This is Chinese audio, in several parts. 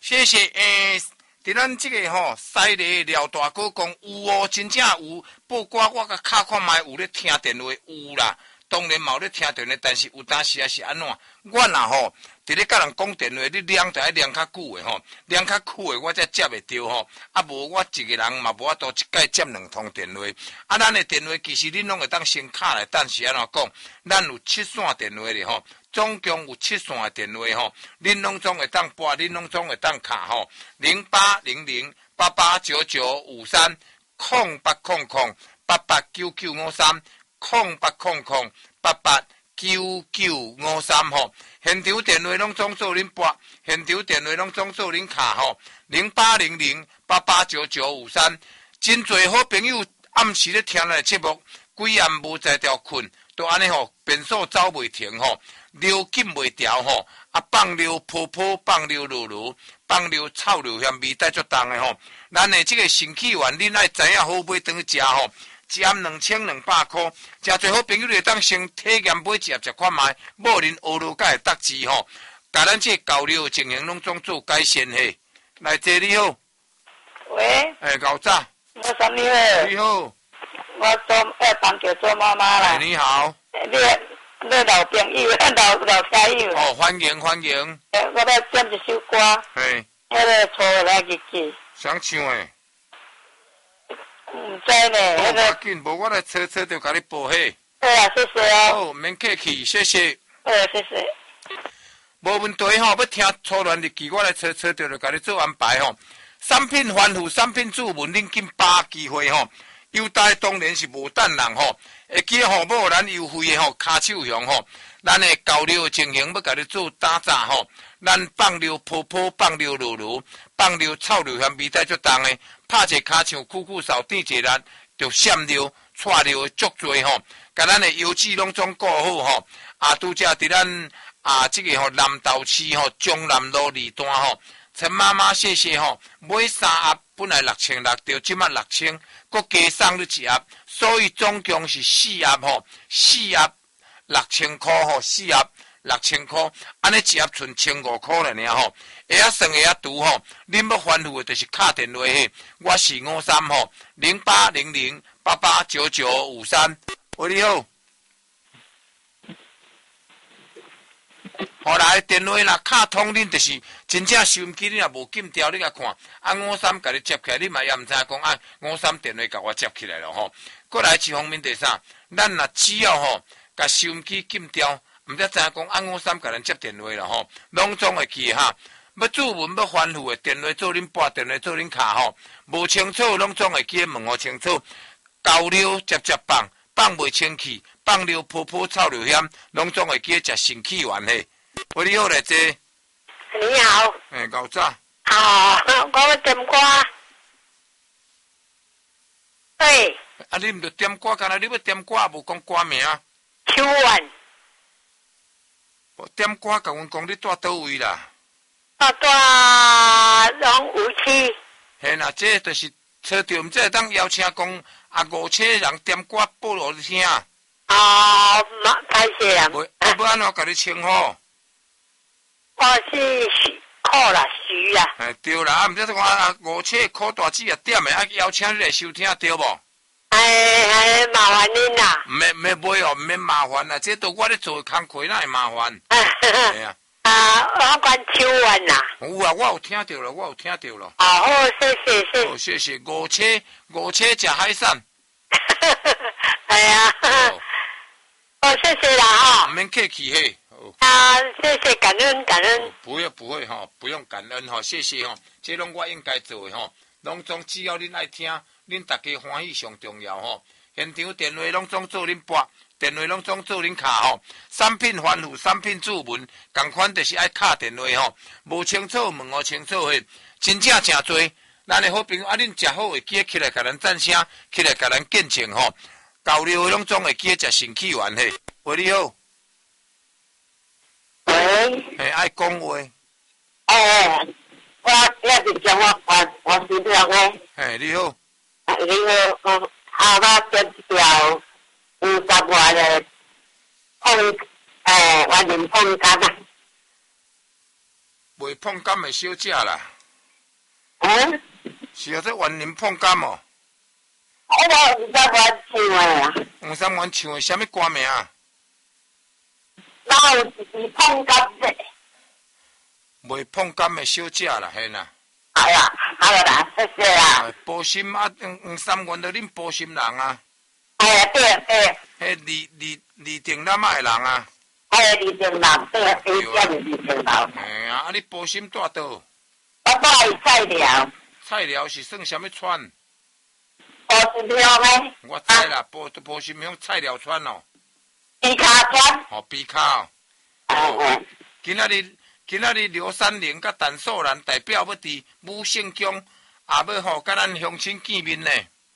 谢谢伫咱即个西里廖大哥讲有哦，真正有。报挂我甲敲看卖有咧听电话有啦，当然嘛有咧听电话，但是有当时也是安怎？我若伫咧甲人讲电话，你量就爱量较久诶量较久诶我才接会到啊无我一个人嘛无法度一摆接两通电话。啊，咱诶电话其实恁拢会当先敲来，但是安怎讲？咱有7线电话咧总共有7线诶电话恁拢总会当拨，恁拢总会当敲0800889953。0800889953，0800889953现场电话拢总做恁拨，现场电话拢总做恁卡0800889953。真侪好朋友暗时咧听咱节目，规暗无在条困，都安尼变数走袂停流紧袂调放流泡泡，放流露露，放流臭流香味带足重的咱的这个神气丸，恁爱知影好买当去食一盒2200块，真侪好朋友会当先体验买一盒食看卖，某人学路甲会得志甲咱这交流情形拢总做改善嘿。来坐你好。 喂。 搞早。 我什么嘞？ 你好。 我帮着做妈妈啦。 你好。 你老朋友，老朋友。 欢迎欢迎。 我要点一首歌。迄个错来日记。 想唱诶？ 唔知呢。 无要紧，无我来找就甲你报嘿。 对啊，谢谢哦。 免客气，谢谢。 谢谢。 无问题要听初恋日记，我来找就甲你做安排产品繁富，产品注文，恁紧把握机会优待当然是无等人会记无咱优惠的骹手上咱的交流情形要甲你做打杂咱放流泡泡，放流露露，放流臭流香味带足重的，拍一骹像酷酷扫垫一力，就闪流、带流的足多甲咱的油脂拢总顾好拄则伫咱这个南投市中南路2段陈妈妈谢谢买3盒本来6600，就即马6000，搁加送你一盒，所以总共是4盒4盒6000块4盒6000块，安尼一盒剩1500块了尔会晓算会晓读恁要吩咐的就是打电话我是530800889953。喂，你好。后来电话若卡通，恁就是真正收音机，你若无禁调，你甲看53甲你接起来，你嘛也毋知影讲53电话甲我接起来了过来一方面第三，咱若只要甲收音机禁调，毋知知影讲53甲咱接电话了拢总会记要注文要吩咐的电话做恁拨，电话做恁卡无清楚拢总会记问清楚。交流接放袂清气，放流泡泡臭流香，拢总会记食神气丸喂，你好来坐。 你好。 搞早。 我要点歌。对。 你毋着点歌，干那你要点歌，无讲歌名。 秋晚。 点歌，甲阮讲你住倒位啦？ 住龙湖区。 啦，这就是找着，毋知会当邀请讲5车人点歌报落你听。 歹势啊。 要安怎甲你称呼？ 我是酷啦，徐啦。 对啦，毋知讲5车酷大姊也点的，邀请你来收听对无？ 麻烦恁啦。 免毋免麻烦啦，这都我咧做工课，哪会麻烦？ 我管秋晚啦。 有啊，我有听到了， 好，谢谢。 谢谢。5车食海产。 谢谢啦免客气谢谢，感恩。 不会不用感恩谢谢这拢我应该做的拢总只要恁爱听，恁大家欢喜上重要现场电话拢总做恁拨，电话拢总做恁卡产品繁富，产品注文，同款就是爱打电话无清楚问清楚真正真多。咱的好朋友恁食好会记起来，甲咱赞声，起来甲咱见证交流拢总会记食神气丸喂，你好。 喂。 爱讲话。 我是叫我是这个。 你好。 你好，我点一条50万的我认碰柑袂碰柑的小姐啦。 嗯， 是啊，这万人碰感哦。 我唔知我唱的啊。 黄三元唱的什么歌名啊？ 那有一支碰感的。 未碰感的小姐啦，嘿啦。 哎呀，好啦，谢谢啦。 保心啊，黄三元就恁保心人啊。 哎呀，对对。 迄李定南的人啊。 哎，李定南对，李定南。 哎啊，你保心住倒？ 我住菜寮。 菜寮是算什么村？ 保心乡咩？ 我知啦，保心乡菜寮村哦。 比卡村。 哦，比卡哦。今仔日刘三玲甲陈素兰代表要伫武圣宫，也要吼甲咱乡亲见面呢。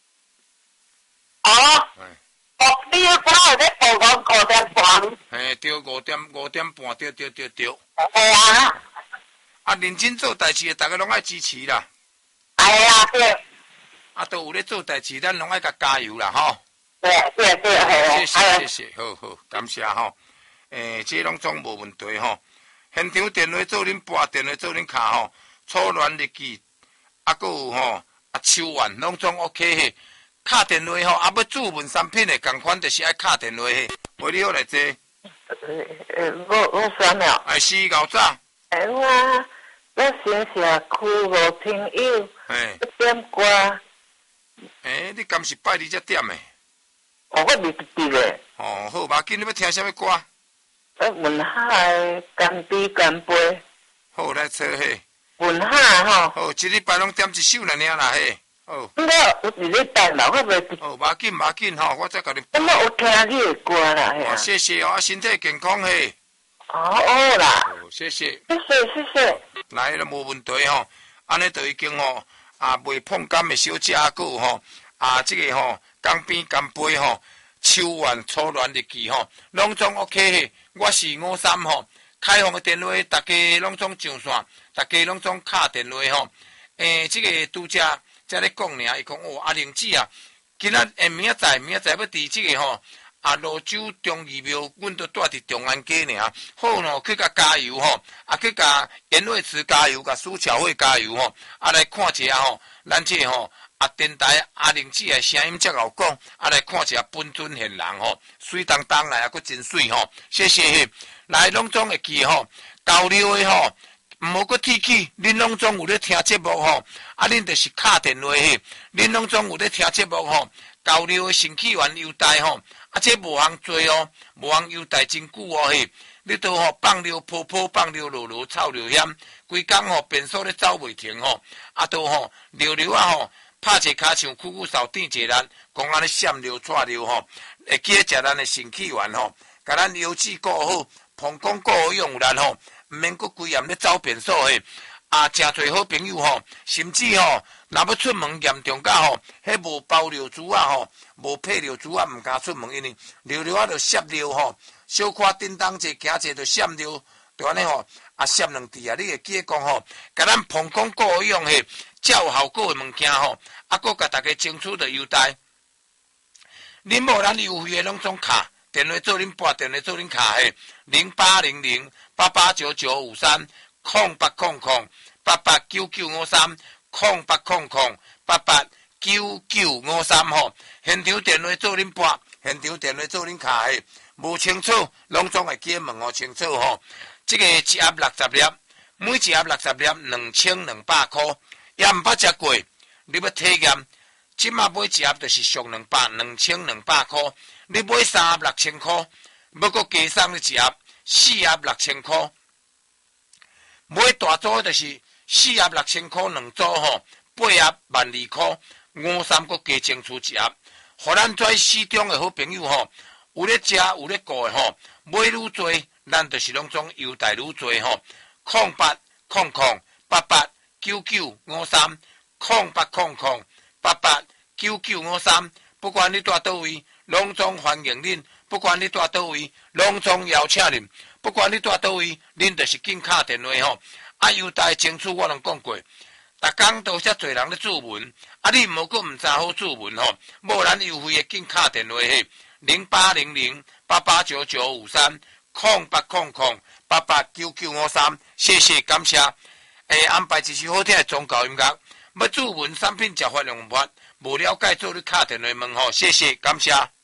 哦。你我有咧报讲5:30。 对5点半，对。 哎呀。 啊，认真做代志的，大家拢爱支持啦。 哎呀，对。 啊，都有咧做代志，咱拢爱甲加油啦，吼。 对， 谢谢，好，感谢吼。这拢总无问题吼。现场电话做恁拨，电话做恁卡吼。初恋日记，啊，搁有吼秋晚拢总 OK 嘿。敲电话吼，啊要注文产品的，共款就是爱敲电话嘿。为你好来坐。 我选了。 是牛早。 我新社区无朋友。点歌。 你敢是拜你才点的？ 我未记咧。 好，无要紧，你要听什么歌？ 文海干杯干杯。 好，来坐嘿。 文海吼。 好，一礼拜拢点一首尔啦嘿。哦。 我有一礼拜啦，我未记。 哦，无要紧吼，我再甲你。 我有听你的歌啦，嘿。 谢谢哦，身体健康嘿。 哦啦。 谢谢。 谢谢。 来了无问题吼，安尼就已经吼未碰感的小姐还有吼这个吼江边干杯吼秋晚初恋日记吼，拢总 OK 嘿。我是53吼，开放的电话，大家拢总上线，大家拢总敲电话吼。这个拄则才咧讲尔，伊讲阿玲姐啊，今仔明仔载要伫这个吼泸州中义庙，阮都住伫中安街尔，好喏，去甲加油吼，去甲严惠慈加油，甲苏巧慧加油吼，来看一下吼，咱这吼电台阿玲姐的声音才有讲，来看一下本尊现人吼，水当当来还佫真水吼，谢谢嘿，来拢总会记吼，交流的吼。毋好阁提起，恁拢总有咧听节目吼，恁就是敲电话嘿，恁拢总有咧听节目吼，交流的新起源优待吼，这无通做哦，无通优待真久哦嘿，你都吼放流泡泡，放流落落，臭流险，规工吼便所咧走袂停吼，都吼溜溜吼，拍一骹像苦苦扫垫一力，讲安尼闪流窜流吼，会记咧食咱的新起源吼，甲咱油脂顾好，膀胱顾好用咱吼。毋免阁规暗咧走便所诶，诚侪好朋友吼，甚至吼，若要出门严重甲吼，迄无包尿珠啊吼，无配尿珠啊，毋敢出门，因为尿尿就摄尿吼，小可叮当者行者就摄尿，就安尼吼，摄两滴啊，你会记得讲吼，甲咱膀胱顾好用嘿，较有效果诶物件吼，阁甲大家争取着优待。恁无咱优惠诶拢总卡。电话做恁拨，电话做恁卡嘿，0800-889953，0800-889953吼。现场电话做恁拨，现场电话做恁卡嘿，无清楚，拢总会记问哦清楚吼。这个一盒60粒，每一盒60粒2200块，也毋捌食过，你要体验。即马买一盒就是俗2200块。你买3盒6000块，要阁加送你一盒4盒6000块。买大组就是4盒6000块2组吼，8盒12000块，53阁加争取一盒。互咱在市中的好朋友吼，有咧食有咧顾的吼，买愈多，咱就是拢总优待愈多吼。0800-889953，0800-889953，不管你住倒位。拢总欢迎恁，不管你住倒位，拢总邀请恁，不管你住倒位，恁就是紧敲电话吼。优待争取我拢讲过，逐工都遮侪人咧注文，你毋好阁毋知好注文吼，无咱优惠的紧敲电话嘿，0800-889953，0800-889953，谢谢感谢。安排一首好听的宗教音乐， 要注文产品食法用法，无了解做你敲电话问吼，谢谢，感谢。